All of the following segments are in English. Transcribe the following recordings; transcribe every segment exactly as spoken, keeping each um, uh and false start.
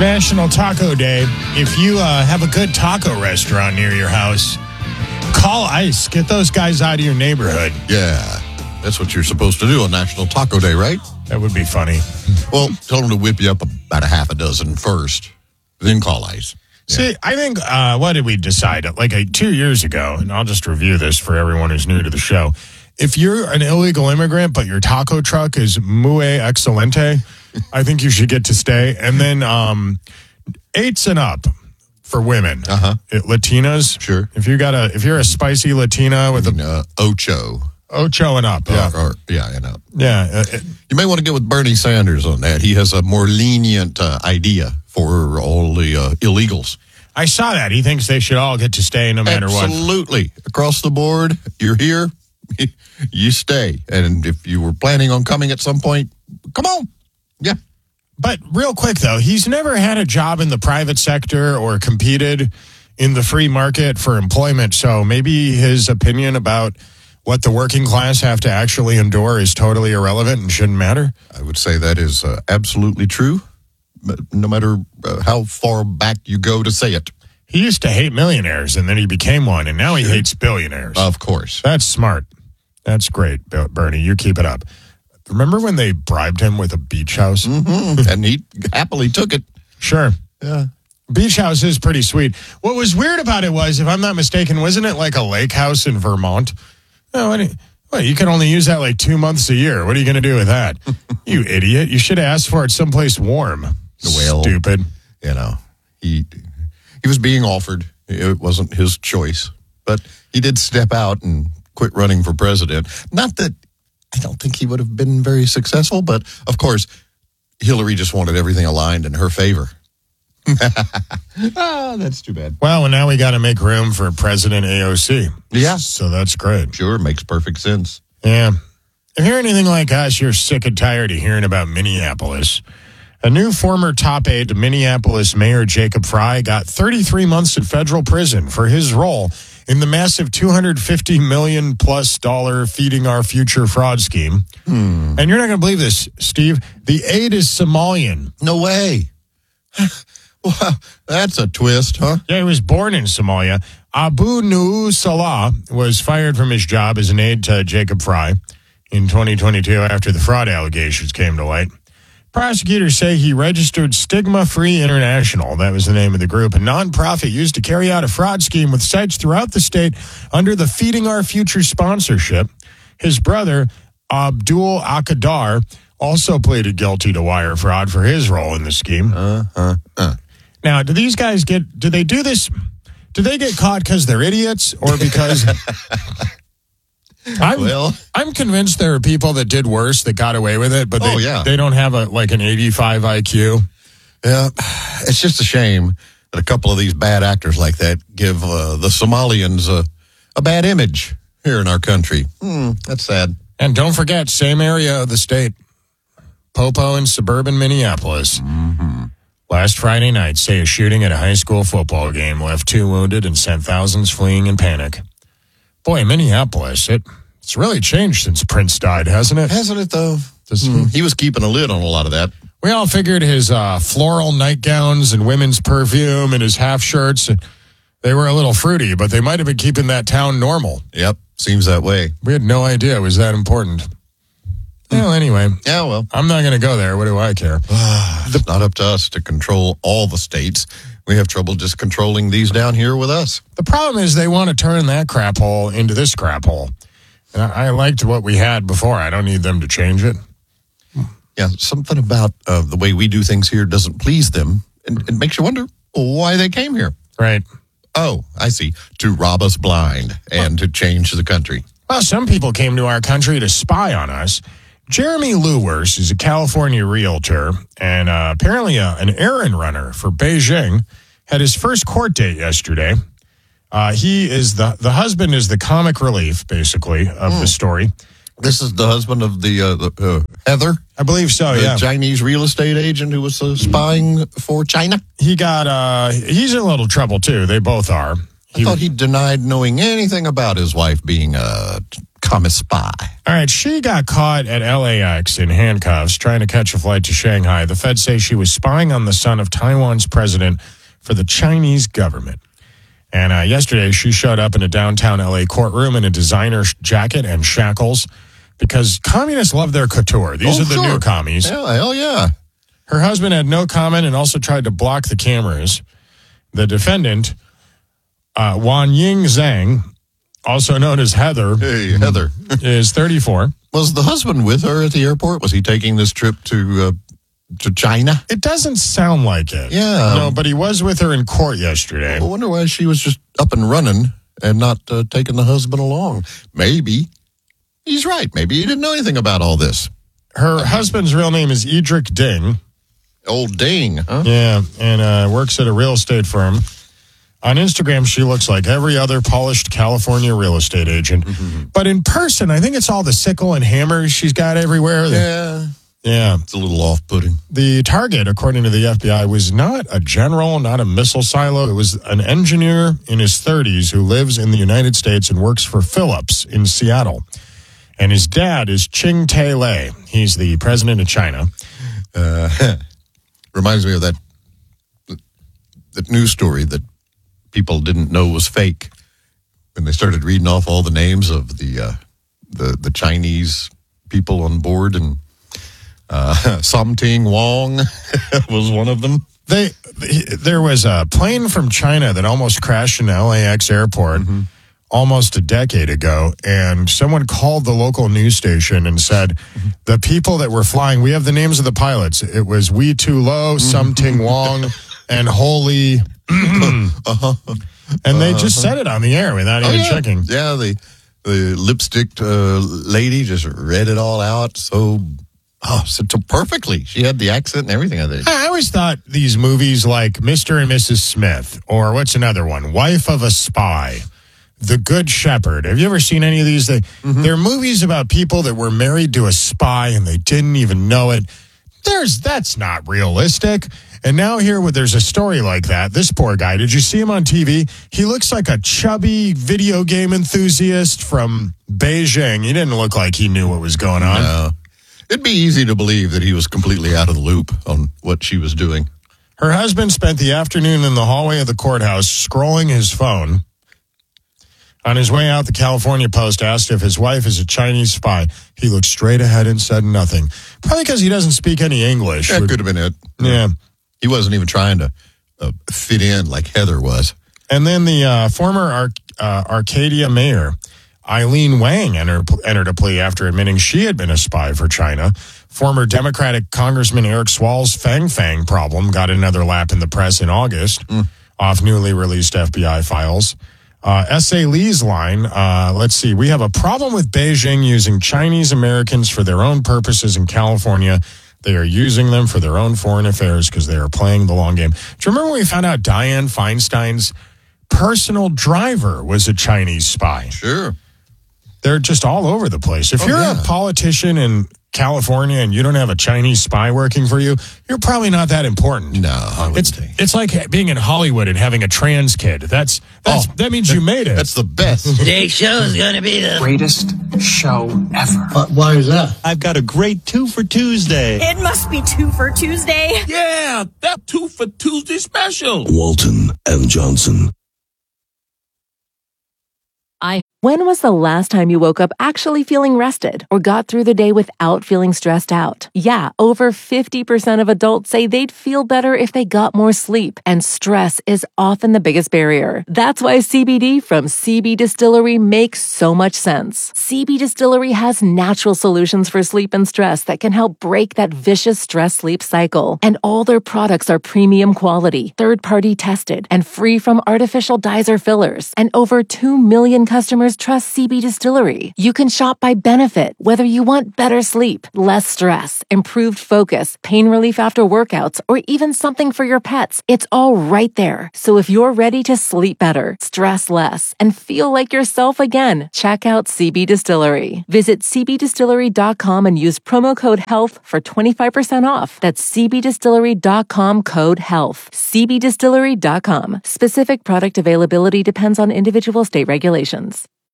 National Taco Day. If you uh, have a good taco restaurant near your house, call ICE. Get those guys out of your neighborhood. Yeah, that's what you're supposed to do on National Taco Day, right? That would be funny. Well, tell them to whip you up about a half a dozen first, then call ICE. Yeah. See, I think, uh, what did we decide? Like uh, two years ago, and I'll just review this for everyone who's new to the show. If you're an illegal immigrant, but your taco truck is muy excelente, I think you should get to stay. And then um, eights and up for women. Uh-huh. It, Latinas. Sure. If you got a, if you're a spicy Latina with I mean, a uh, Ocho. Ocho and up, yeah. Or, or, yeah, and up. Yeah. Uh, it, You may want to get with Bernie Sanders on that. He has a more lenient uh, idea for all the uh, illegals. I saw that. He thinks they should all get to stay no matter what. Absolutely. Across the board, you're here, you stay. And if you were planning on coming at some point, come on. Yeah. But real quick, though, he's never had a job in the private sector or competed in the free market for employment. So maybe his opinion about what the working class have to actually endure is totally irrelevant and shouldn't matter. I would say that is uh, absolutely true, no matter uh, how far back you go to say it. He used to hate millionaires, and then he became one, and now he hates billionaires. Of course. That's smart. That's great, Bernie. You keep it up. Remember when they bribed him with a beach house? Mm-hmm. And he happily took it. Sure. Yeah. Beach house is pretty sweet. What was weird about it was, if I'm not mistaken, wasn't it like a lake house in Vermont? No, what, you, well, you can only use that like two months a year. What are you going to do with that? You idiot. You should have asked for it someplace warm. Well, Stupid. You know, he he was being offered. It wasn't his choice. But he did step out and quit running for president. Not that I don't think he would have been very successful, but of course, Hillary just wanted everything aligned in her favor. Ah, that's too bad. Well, and now we got to make room for President A O C. Yeah. So that's great. Sure, makes perfect sense. Yeah. If you're anything like us, you're sick and tired of hearing about Minneapolis. A new former top aide to Minneapolis Mayor Jacob Frey got thirty-three months in federal prison for his role in the massive two hundred fifty million dollars plus dollar Feeding Our Future fraud scheme. Hmm. And you're not going to believe this, Steve. The aide is Somalian. No way. Wow, that's a twist, huh? Yeah, he was born in Somalia. Abu Nu'u Salah was fired from his job as an aide to Jacob Frey in twenty twenty-two after the fraud allegations came to light. Prosecutors say he registered Stigma Free International, that was the name of the group, a nonprofit used to carry out a fraud scheme with sites throughout the state under the Feeding Our Future sponsorship. His brother, Abdul Akadar, also pleaded guilty to wire fraud for his role in the scheme. Uh, uh, uh. Now, do these guys get, do they do this, do they get caught because they're idiots or because... I'm, well, I'm convinced there are people that did worse that got away with it, but they, oh, yeah. they don't have a like an eighty-five I Q. Yeah, it's just a shame that a couple of these bad actors like that give uh, the Somalians a, a bad image here in our country. Hmm, that's sad. And don't forget, same area of the state, Popo in suburban Minneapolis. Mm-hmm. Last Friday night, say a shooting at a high school football game left two wounded and sent thousands fleeing in panic. Boy, Minneapolis, it, it's really changed since Prince died, hasn't it? Hasn't it, though? This, Mm, he was keeping a lid on a lot of that. We all figured his uh, floral nightgowns and women's perfume and his half shirts, they were a little fruity, but they might have been keeping that town normal. Yep, seems that way. We had no idea it was that important. Well, anyway. Yeah, well. I'm not going to go there. What do I care? It's not up to us to control all the states. We have trouble just controlling these down here with us. The problem is they want to turn that crap hole into this crap hole. And I, I liked what we had before. I don't need them to change it. Yeah, something about uh, the way we do things here doesn't please them. And it makes you wonder why they came here. Right. Oh, I see. To rob us blind and to change the country. Well, some people came to our country to spy on us. Jeremy Lewers is a California realtor and uh, apparently a, an errand runner for Beijing. Had his first court date yesterday. Uh, he is the the husband is the comic relief, basically, of mm. the story. This is the husband of the, uh, the uh, Heather? I believe so, the yeah. Chinese real estate agent who was uh, spying for China? He got, uh, he's in a little trouble, too. They both are. I he, thought he denied knowing anything about his wife being a become a spy. All right, she got caught at L A X in handcuffs trying to catch a flight to Shanghai. The feds say she was spying on the son of Taiwan's president for the Chinese government. And uh, yesterday, she showed up in a downtown L A courtroom in a designer jacket and shackles because communists love their couture. These Oh, are the sure. new commies. Hell, hell yeah. Her husband had no comment and also tried to block the cameras. The defendant, uh, Wan Ying Zhang, also known as Heather, Hey, Heather. is thirty-four. Was the husband with her at the airport? Was he taking this trip to uh, to China? It doesn't sound like it. Yeah. No, but he was with her in court yesterday. I wonder why she was just up and running and not uh, taking the husband along. Maybe he's right. Maybe he didn't know anything about all this. Her husband's real name is Edric Ding. Old Ding, huh? Yeah, and uh, works at a real estate firm. On Instagram, she looks like every other polished California real estate agent. Mm-hmm. But in person, I think it's all the sickle and hammers she's got everywhere. Yeah. Yeah. It's a little off-putting. The target, according to the F B I, was not a general, not a missile silo. It was an engineer in his thirties who lives in the United States and works for Philips in Seattle. And his dad is Ching Tai-lei. He's the president of China. Uh, reminds me of that, that news story that people didn't know was fake when they started reading off all the names of the uh, the, the Chinese people on board, and uh, Something Wong was one of them. They, there was a plane from China that almost crashed in L A X airport mm-hmm. almost a decade ago, and someone called the local news station and said, mm-hmm. the people that were flying, we have the names of the pilots. It was Wee Tu Lo, Something Wong, and Holy... uh-huh. And they just said it on the air without oh, even yeah. checking. Yeah, the, the lipstick uh, lady just read it all out so... Oh, so, so perfectly. She had the accent and everything, I think. I always thought these movies like Mister and Missus Smith, or what's another one? Wife of a Spy, The Good Shepherd. Have you ever seen any of these? They, mm-hmm. They're movies about people that were married to a spy and they didn't even know it. There's That's not realistic. And now here, where there's a story like that, this poor guy, did you see him on T V? He looks like a chubby video game enthusiast from Beijing. He didn't look like he knew what was going on. No. It'd be easy to believe that he was completely out of the loop on what she was doing. Her husband spent the afternoon in the hallway of the courthouse scrolling his phone. On his way out, the California Post asked if his wife is a Chinese spy. He looked straight ahead and said nothing. Probably because he doesn't speak any English. That could have been it. Yeah. He wasn't even trying to uh, fit in like Heather was. And then the uh, former Ar- uh, Arcadia mayor, Eileen Wang, entered, entered a plea after admitting she had been a spy for China. Former Democratic Congressman Eric Swal's Fang Fang problem got another lap in the press in August mm. off newly released F B I files. Uh, S A. Lee's line, uh, let's see, we have a problem with Beijing using Chinese Americans for their own purposes in California. They are using them for their own foreign affairs because they are playing the long game. Do you remember when we found out Dianne Feinstein's personal driver was a Chinese spy? Sure. They're just all over the place. If oh, you're yeah. a politician in California and you don't have a Chinese spy working for you, you're probably not that important. No, I wouldn't it's think. it's like being in Hollywood and having a trans kid. That's that's oh, that means you made it. That's the best. Today's show is going to be the greatest show ever. Uh, why is that? I've got a great two for Tuesday. It must be two for Tuesday. Yeah, that two for Tuesday special. Walton and Johnson. I. When was the last time you woke up actually feeling rested or got through the day without feeling stressed out? Yeah, over fifty percent of adults say they'd feel better if they got more sleep, and stress is often the biggest barrier. That's why C B D from C B Distillery makes so much sense. C B Distillery has natural solutions for sleep and stress that can help break that vicious stress-sleep cycle. And all their products are premium quality, third-party tested, and free from artificial dyes or fillers. And over two million customers trust C B Distillery. You can shop by benefit, whether you want better sleep, less stress, improved focus, pain relief after workouts, or even something for your pets. It's all right there. So if you're ready to sleep better, stress less, and feel like yourself again, check out C B Distillery. Visit c b distillery dot com and use promo code HEALTH for twenty-five percent off. That's c b distillery dot com code HEALTH. c b distillery dot com. Specific product availability depends on individual state regulations.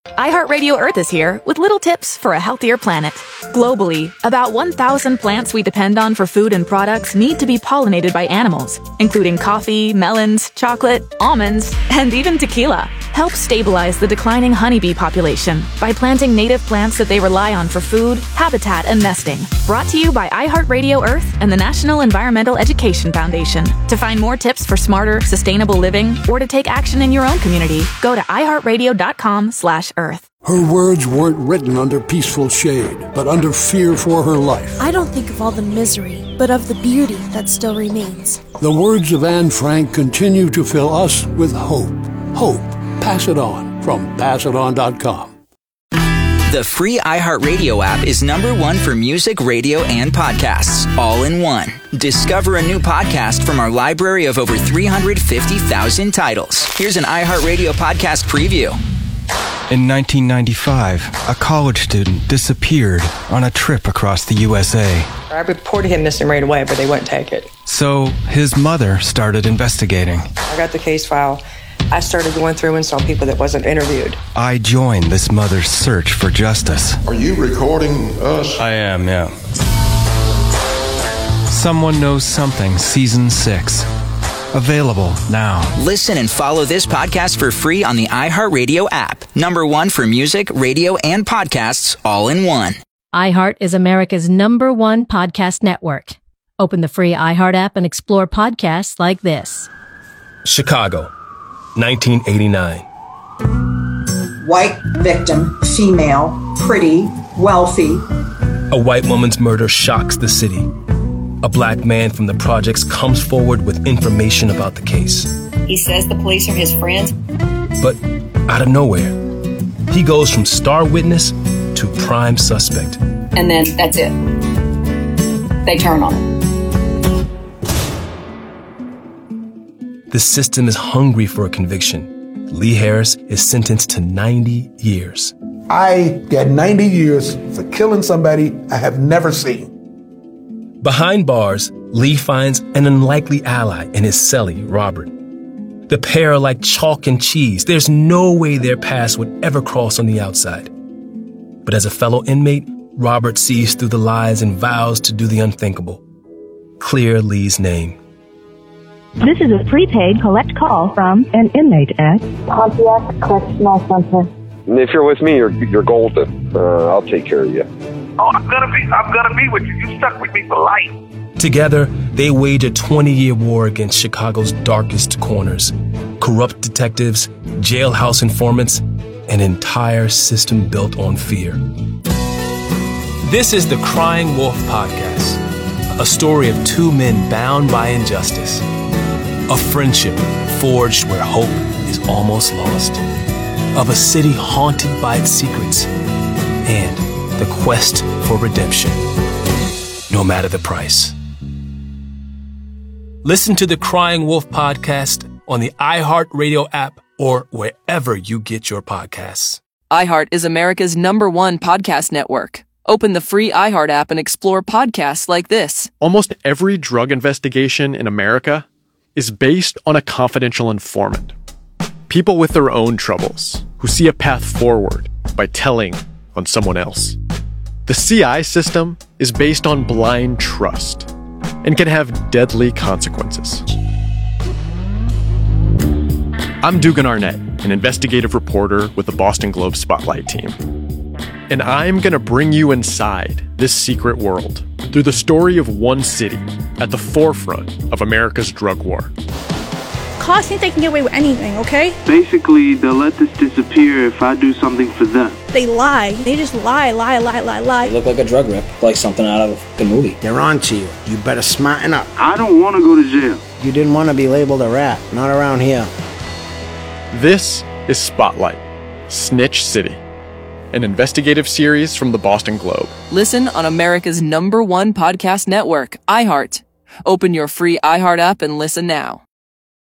iHeartRadio Earth is here with little tips for a healthier planet. Globally, about one thousand plants we depend on for food and products need to be pollinated by animals, including coffee, melons, chocolate, almonds, and even tequila. Help stabilize the declining honeybee population by planting native plants that they rely on for food, habitat, and nesting. Brought to you by iHeartRadio Earth and the National Environmental Education Foundation. To find more tips for smarter, sustainable living or to take action in your own community, go to iHeartRadio.com slash Earth. Her words weren't written under peaceful shade, but under fear for her life. I don't think of all the misery, but of the beauty that still remains. The words of Anne Frank continue to fill us with hope. Hope. Pass It On from pass it on dot com. The free iHeartRadio app is number one for music, radio, and podcasts, all in one. Discover a new podcast from our library of over three hundred fifty thousand titles. Here's an iHeartRadio podcast preview. In nineteen ninety-five, a college student disappeared on a trip across the U S A. I reported him missing right away, but they wouldn't take it. So his mother started investigating. I got the case file. I started going through and saw people that wasn't interviewed. I joined this mother's search for justice. Are you recording us? I am, yeah. Someone Knows Something, Season six. Available now. Listen and follow this podcast for free on the iHeartRadio app. Number one for music, radio, and podcasts, all in one. iHeart is America's number one podcast network. Open the free iHeart app and explore podcasts like this. Chicago, nineteen eighty-nine. White victim, female, pretty, wealthy. A white woman's murder shocks the city. A black man from the projects comes forward with information about the case. He says the police are his friends. But out of nowhere, he goes from star witness to prime suspect. And then that's it. They turn on him. The system is hungry for a conviction. Lee Harris is sentenced to ninety years. I got ninety years for killing somebody I have never seen. Behind bars, Lee finds an unlikely ally in his cellie, Robert. The pair are like chalk and cheese. There's no way their paths would ever cross on the outside. But as a fellow inmate, Robert sees through the lies and vows to do the unthinkable. Clear Lee's name. This is a prepaid collect call from an inmate at Pontiac Correctional Center. If you're with me, you're you're golden. Uh, I'll take care of you. Oh, I'm gonna be, I'm gonna be with you. You stuck with me for life. Together, they wage a twenty-year war against Chicago's darkest corners. Corrupt detectives, jailhouse informants, an entire system built on fear. This is the Crying Wolf Podcast, a story of two men bound by injustice. A friendship forged where hope is almost lost. Of a city haunted by its secrets. And the quest for redemption, no matter the price. Listen to the Crying Wolf Podcast on the iHeartRadio app or wherever you get your podcasts. iHeart is America's number one podcast network. Open the free iHeart app and explore podcasts like this. Almost every drug investigation in America is based on a confidential informant. People with their own troubles who see a path forward by telling on someone else. The C I system is based on blind trust and can have deadly consequences. I'm Dugan Arnett, an investigative reporter with the Boston Globe Spotlight team. And I'm going to bring you inside this secret world through the story of one city at the forefront of America's drug war. Cops think they can get away with anything, okay? Basically, they'll let this disappear if I do something for them. They lie. They just lie, lie, lie, lie, lie. You look like a drug rip, like something out of the movie. They're on to you. You better smarten up. I don't want to go to jail. You didn't want to be labeled a rat. Not around here. This is Spotlight, Snitch City, an investigative series from the Boston Globe. Listen on America's number one podcast network, iHeart. Open your free iHeart app and listen now.